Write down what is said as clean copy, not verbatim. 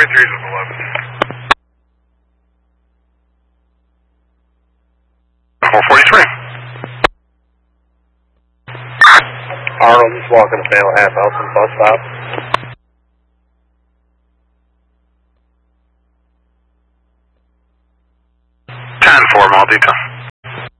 3 with 11. 443. Arnold, just walking the panel half out from bus stop. Ten 4, Mall detail.